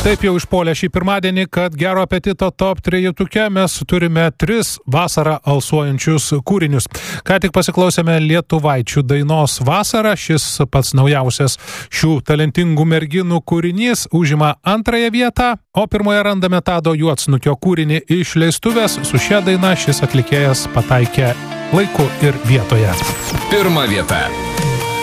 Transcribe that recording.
Taip jau išpuolė šį pirmadienį, kad gero apetito top 3-tuke mes turime 3 vasarą alsuojančius kūrinius. Ką tik pasiklausėme lietuvaičių dainos Vasara. Šis pats naujausias šių talentingų merginų kūrinys užima 2 vietą, o 1 randame Tado Juodsnukio kūrinį Išleistuvės. Su šia daina šis atlikėjas pataikė laiku ir vietoje. 1 vieta.